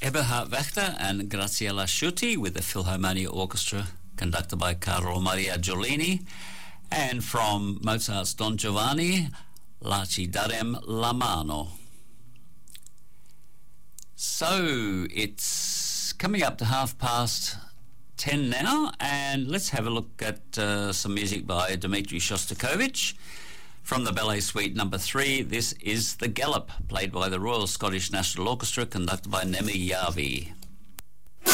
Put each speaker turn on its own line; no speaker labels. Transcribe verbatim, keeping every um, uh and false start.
Eberhard Wachter and Graziella Schutti with the Philharmonia Orchestra, conducted by Carlo Maria Giolini. And from Mozart's Don Giovanni, La Ci darem la mano. So it's coming up to half past ten now, and let's have a look at uh, some music by Dmitri Shostakovich. From the Ballet Suite number three, this is The Gallop, played by the Royal Scottish National Orchestra, conducted by Nemi Yavi.